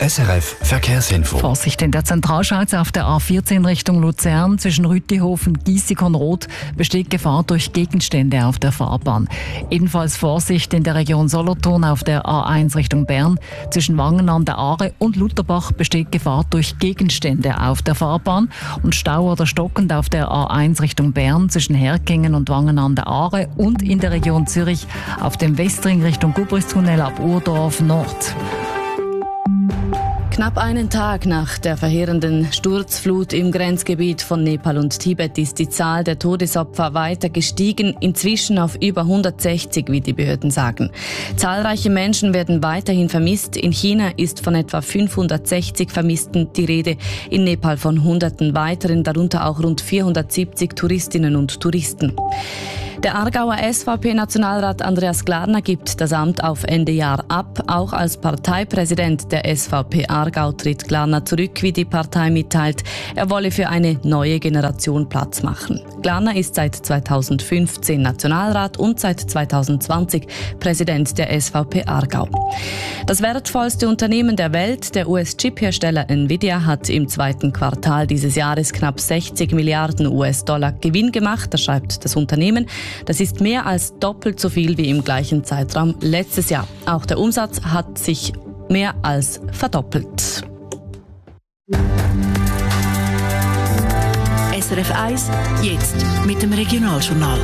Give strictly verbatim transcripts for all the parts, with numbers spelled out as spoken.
S R F Verkehrsinfo. Vorsicht in der Zentralschalze auf der A vierzehn Richtung Luzern zwischen Rüttihofen und Giessikon-Roth besteht Gefahr durch Gegenstände auf der Fahrbahn. Ebenfalls Vorsicht in der Region Solothurn auf der A eins Richtung Bern zwischen Wangen an der Aare und Lutherbach besteht Gefahr durch Gegenstände auf der Fahrbahn und Stau oder stockend auf der A eins Richtung Bern zwischen Herkingen und Wangen an der Aare und in der Region Zürich auf dem Westring Richtung Gubristunnel ab Urdorf Nord. Knapp einen Tag nach der verheerenden Sturzflut im Grenzgebiet von Nepal und Tibet ist die Zahl der Todesopfer weiter gestiegen, inzwischen auf über hundertsechzig, wie die Behörden sagen. Zahlreiche Menschen werden weiterhin vermisst. In China ist von etwa fünfhundertsechzig Vermissten die Rede, in Nepal von Hunderten weiteren, darunter auch rund vierhundertsiebzig Touristinnen und Touristen. Der Aargauer S V P-Nationalrat Andreas Glarner gibt das Amt auf Ende Jahr ab. Auch als Parteipräsident der S V P Aargau tritt Glarner zurück, wie die Partei mitteilt. Er wolle für eine neue Generation Platz machen. Glarner ist seit zweitausendfünfzehn Nationalrat und seit zweitausendzwanzig Präsident der S V P Aargau. Das wertvollste Unternehmen der Welt, der U S-Chip-Hersteller Nvidia, hat im zweiten Quartal dieses Jahres knapp sechzig Milliarden U S-Dollar Gewinn gemacht, das schreibt das Unternehmen. Das ist mehr als doppelt so viel wie im gleichen Zeitraum letztes Jahr. Auch der Umsatz hat sich mehr als verdoppelt. S R F eins, jetzt mit dem Regionaljournal.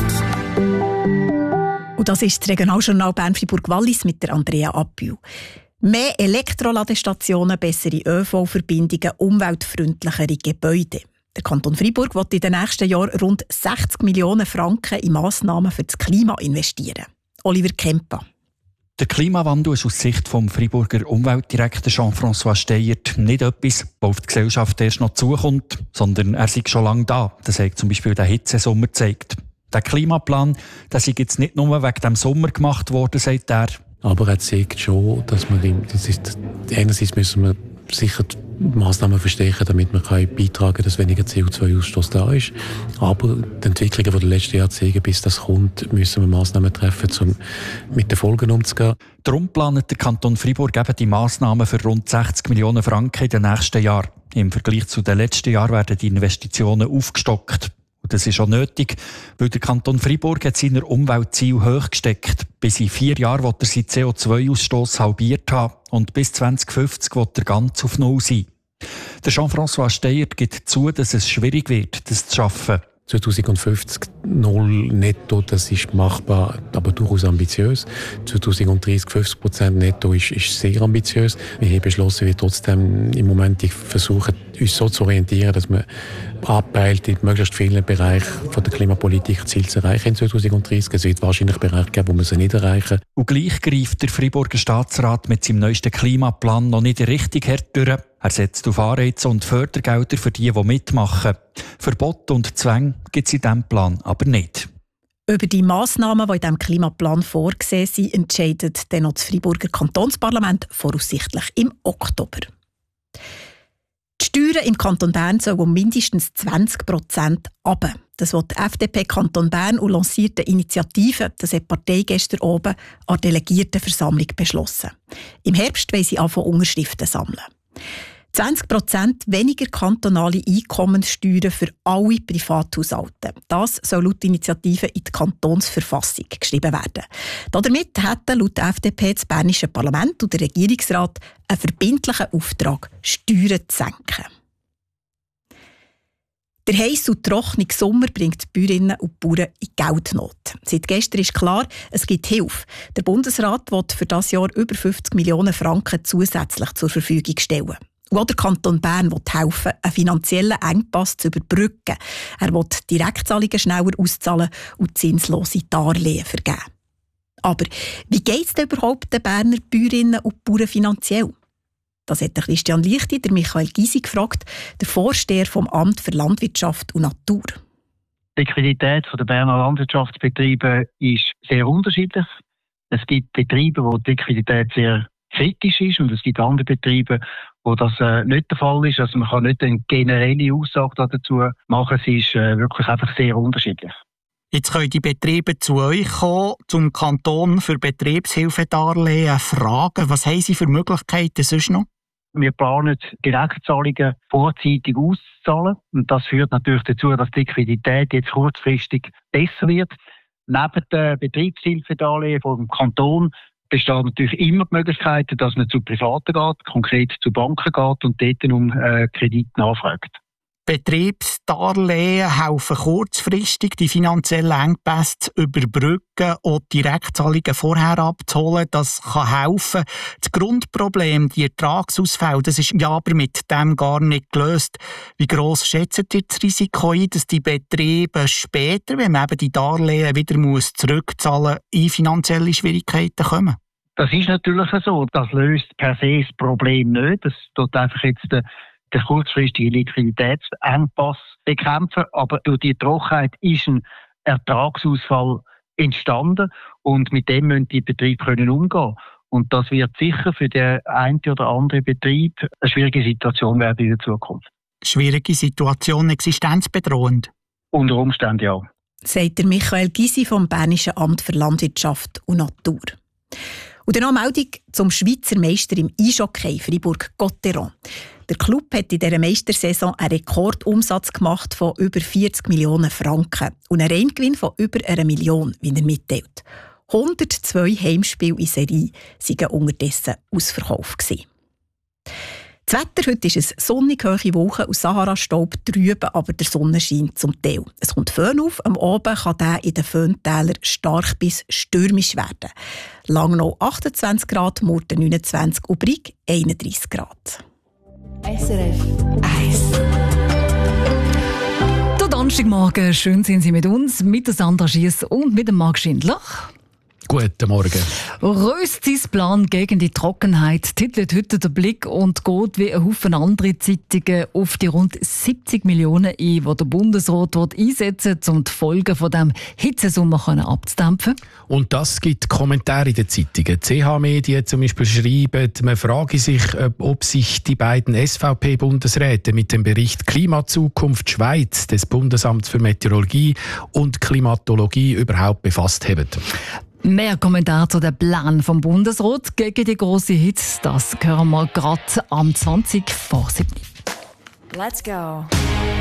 Und das ist das Regionaljournal Bern-Fribourg-Wallis mit der Andrea Appühl. Mehr Elektroladestationen, bessere Ö V-Verbindungen, umweltfreundlichere Gebäude. Der Kanton Freiburg will in den nächsten Jahren rund sechzig Millionen Franken in Massnahmen für das Klima investieren. Oliver Kempa. Der Klimawandel ist aus Sicht des Freiburger Umweltdirektors Jean-François Steyert nicht etwas, das auf die Gesellschaft erst noch zukommt, sondern er ist schon lange da. Das hat zum Beispiel der Hitzesommer gezeigt. Der Klimaplan, der ist jetzt nicht nur wegen dem Sommer gemacht worden, sagt er. Aber er zeigt schon, dass man, das ist, einerseits müssen wir sicher Massnahmen verstärken, damit man beitragen kann, dass weniger C O zwei Ausstoß da ist. Aber die Entwicklungen der letzten Jahre zeigen, bis das kommt, müssen wir Massnahmen treffen, um mit den Folgen umzugehen. Darum plant der Kanton Freiburg eben die Massnahmen für rund sechzig Millionen Franken in den nächsten Jahren. Im Vergleich zu den letzten Jahren werden die Investitionen aufgestockt. Und das ist auch nötig, weil der Kanton Freiburg hat seine Umweltziele hoch gesteckt. Bis in vier Jahren will er seinen C O zwei Ausstoß halbiert haben und bis zwanzig fünfzig will er ganz auf Null sein. Der Jean-François Steyert gibt zu, dass es schwierig wird, das zu schaffen. zwanzig fünfzig null netto, das ist machbar, aber durchaus ambitiös. zwanzig dreißig fünfzig Prozent netto ist, ist sehr ambitiös. Wir haben beschlossen, wir trotzdem im Moment versuchen, uns so zu orientieren, dass wir abpeilt, in möglichst vielen Bereichen von der Klimapolitik Ziel zu erreichen in zwanzig dreißig. Es wird wahrscheinlich Bereiche geben, wo wir sie nicht erreichen. Und gleich greift der Freiburger Staatsrat mit seinem neuesten Klimaplan noch nicht richtig hart durch. Er setzt auf Anreize und Fördergelder für die, die mitmachen. Verbote und Zwänge gibt es in diesem Plan aber nicht. Über die Massnahmen, die in diesem Klimaplan vorgesehen sind, entscheidet dann noch das Freiburger Kantonsparlament voraussichtlich im Oktober. Die Steuern im Kanton Bern sollen um mindestens zwanzig Prozent runter. Das will die F D P Kanton Bern und lanciert eine Initiative. Das hat die Partei gestern oben an der Delegiertenversammlung beschlossen. Im Herbst wollen sie anfangen, Unterschriften sammeln. zwanzig Prozent weniger kantonale Einkommenssteuern für alle Privathaushalte. Das soll laut Initiative in die Kantonsverfassung geschrieben werden. Damit hätten laut der F D P das Bernische Parlament und der Regierungsrat einen verbindlichen Auftrag, Steuern zu senken. Der heisse und trockene Sommer bringt die Bäuerinnen und Bauern in Geldnot. Seit gestern ist klar, es gibt Hilfe. Der Bundesrat will für dieses Jahr über fünfzig Millionen Franken zusätzlich zur Verfügung stellen. Und auch der Kanton Bern will helfen, einen finanziellen Engpass zu überbrücken. Er will Direktzahlungen schneller auszahlen und zinslose Darlehen vergeben. Aber wie geht es denn überhaupt den Berner Bäuerinnen und Bauern finanziell? Das hat Christian Lichti, der Michael Gysi gefragt, der Vorsteher vom Amt für Landwirtschaft und Natur. Die Liquidität der Berner Landwirtschaftsbetriebe ist sehr unterschiedlich. Es gibt Betriebe, wo die Liquidität sehr kritisch ist und es gibt andere Betriebe, wo das äh, nicht der Fall ist. Also man kann nicht eine generelle Aussage dazu machen. Es ist äh, wirklich einfach sehr unterschiedlich. Jetzt können die Betriebe zu euch kommen, zum Kanton für Betriebshilfedarlehen fragen. Was haben Sie für Möglichkeiten sonst noch? Wir planen, Direktzahlungen vorzeitig auszuzahlen. Und das führt natürlich dazu, dass die Liquidität jetzt kurzfristig besser wird. Neben den Betriebshilfedarlehen vom Kanton besteht natürlich immer die Möglichkeit, dass man zu Privaten geht, konkret zu Banken geht und dort um äh, Kredit nachfragt. Betriebsdarlehen helfen kurzfristig, die finanziellen Engpässe zu überbrücken und Direktzahlungen vorher abzuholen. Das kann helfen. Das Grundproblem, die Ertragsausfälle, das ist ja aber mit dem gar nicht gelöst. Wie gross schätzt ihr das Risiko ein, dass die Betriebe später, wenn man eben die Darlehen wieder muss zurückzahlen muss, in finanzielle Schwierigkeiten kommen? Das ist natürlich so. Das löst per se das Problem nicht. Das tut einfach jetzt der den kurzfristigen Liquiditätsengpass bekämpfen. Aber durch die Trockenheit ist ein Ertragsausfall entstanden und mit dem müssen die Betriebe können umgehen. Und das wird sicher für den einen oder anderen Betrieb eine schwierige Situation werden in der Zukunft. Schwierige Situation, existenzbedrohend? Unter Umständen ja. Sagt der Michael Gysi vom Bernischen Amt für Landwirtschaft und Natur. Und dann noch eine Meldung zum Schweizer Meister im Eishockey Fribourg-Gotteron. Der Club hat in dieser Meistersaison einen Rekordumsatz gemacht von über vierzig Millionen Franken und einen Reingewinn von über einer Million, wie er mitteilt. hundertzwei Heimspiele in Serie waren unterdessen ausverkauft. Das Wetter heute ist es sonnig, hohe Wolken und Sahara-Staub drüben, aber der Sonne scheint zum Teil. Es kommt Föhn auf, am Abend kann der in den Föhntälern stark bis stürmisch werden. Langnau achtundzwanzig Grad, Murten neunundzwanzig und Brig einunddreissig Grad. S R F eins. Der Donnerstagmorgen, schön sind Sie mit uns, mit der Sandra Schiess und mit dem Marc Schindler. Guten Morgen. Röstis Plan gegen die Trockenheit titelt heute der Blick und geht wie ein Haufen andere Zeitungen auf die rund siebzig Millionen ein, die der Bundesrat einsetzen will, um die Folgen von dem Hitzesommer abzudämpfen. Und das gibt Kommentare in den Zeitungen. C H-Medien zum Beispiel schreiben, man frage sich, ob sich die beiden S V P-Bundesräte mit dem Bericht Klimazukunft Schweiz des Bundesamts für Meteorologie und Klimatologie überhaupt befasst haben. Mehr Kommentare zu dem Plan vom Bundesrat gegen die grosse Hitze, das hören wir gerade am zwanzig vor sieben. Let's go.